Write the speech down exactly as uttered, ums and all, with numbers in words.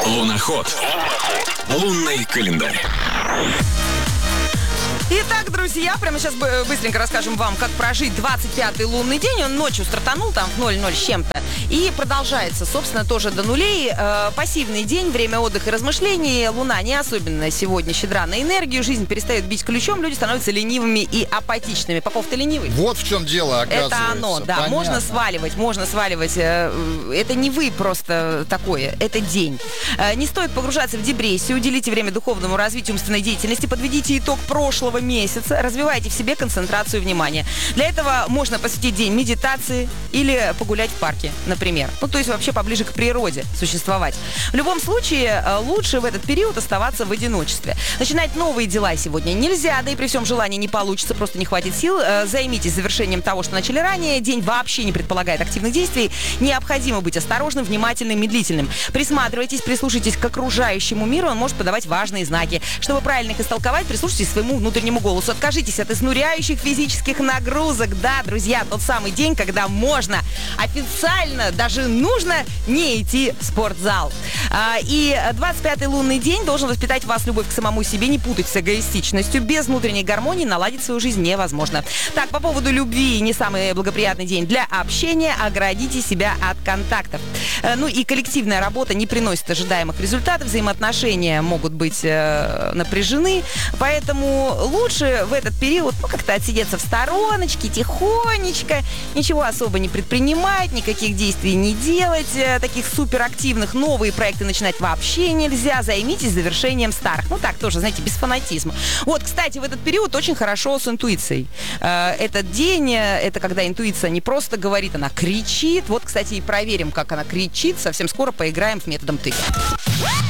Луноход. Лунный календарь. Итак, друзья, прямо сейчас быстренько расскажем вам, как прожить двадцать пятый лунный день. Он ночью стартанул, там в ноль ноль с чем-то. И продолжается, собственно, тоже до нулей. Э, пассивный день, время отдыха и размышлений. Луна не особенно сегодня щедра на энергию. Жизнь перестает бить ключом, люди становятся ленивыми и апатичными. Попов, ты ленивый? Вот в чем дело, оказывается. Это оно, да. Понятно. Можно сваливать, можно сваливать. Э, это не вы просто такое, это день. Э, не стоит погружаться в депрессию. Уделите время духовному развитию умственной деятельности. Подведите итог прошлого месяца. Развивайте в себе концентрацию внимания. Для этого можно посвятить день медитации или погулять в парке, например. Ну, то есть вообще поближе к природе существовать. В любом случае, лучше в этот период оставаться в одиночестве. Начинать новые дела сегодня нельзя, да и при всем желании не получится, просто не хватит сил. Займитесь завершением того, что начали ранее. День вообще не предполагает активных действий. Необходимо быть осторожным, внимательным, медлительным. Присматривайтесь, прислушайтесь к окружающему миру, он может подавать важные знаки. Чтобы правильно их истолковать, прислушайтесь к своему внутреннему голосу. Откажитесь от изнуряющих физических нагрузок. Да, друзья, тот самый день, когда можно официально, даже нужно не идти в спортзал. А, и двадцать пятый лунный день должен воспитать в вас любовь к самому себе, не путать с эгоистичностью. Без внутренней гармонии наладить свою жизнь невозможно. Так, по поводу любви, не самый благоприятный день для общения. Оградите себя от контактов. А, ну и коллективная работа не приносит ожидаемых результатов. Взаимоотношения могут быть э, напряжены. Поэтому лучше в этот период ну, как-то отсидеться в стороночке, тихонечко, ничего особо не предпринимать, никаких действий не делать, таких суперактивных, новые проекты начинать вообще нельзя. Займитесь завершением старых. Ну так тоже, знаете, без фанатизма. Вот, кстати, в этот период очень хорошо с интуицией. Этот день, это когда интуиция не просто говорит, она кричит. Вот, кстати, и проверим, как она кричит. Совсем скоро поиграем в методом тыка.